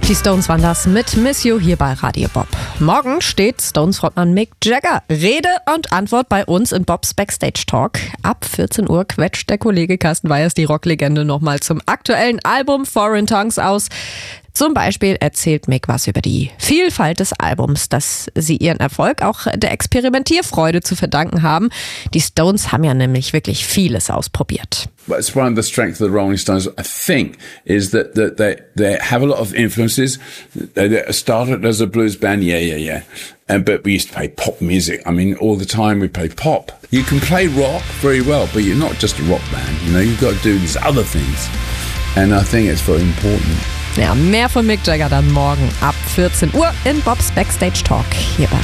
Die Stones waren das mit Miss You hier bei Radio Bob. Morgen steht Stones-Frontmann Mick Jagger Rede und Antwort bei uns in Bobs Backstage Talk. Ab 14 Uhr quetscht der Kollege Carsten Weihers die Rocklegende nochmal zum aktuellen Album Foreign Tongues aus. Zum Beispiel erzählt Mick was über die Vielfalt des Albums, dass sie ihren Erfolg auch der Experimentierfreude zu verdanken haben. Die Stones haben ja nämlich wirklich vieles ausprobiert. But it's one of the strengths of the Rolling Stones, I think, is that they have a lot of influences. They started as a blues band, yeah. But we used to play pop music. I mean, all the time we play pop. You can play rock very well, but you're not just a rock band. You know, you've got to do these other things. And I think it's very important. Ja, mehr von Mick Jagger dann morgen ab 14 Uhr in Bobs Backstage Talk hier bei